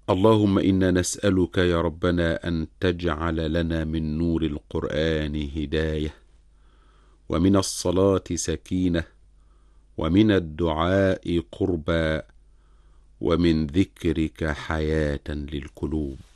اللهم إنا نسألك يا ربنا أن تجعل لنا من نور القرآن هداية، ومن الصلاة سكينة، ومن الدعاء قربا، ومن ذكرك حياة للقلوب.